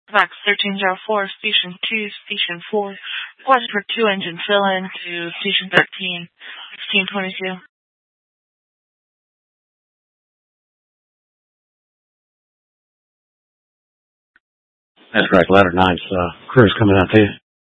Max 1304, Station 2, Station 4. Request for 2 engine fill-in to Station 13, 1622. That's correct. Ladder 9's crew's coming out to you.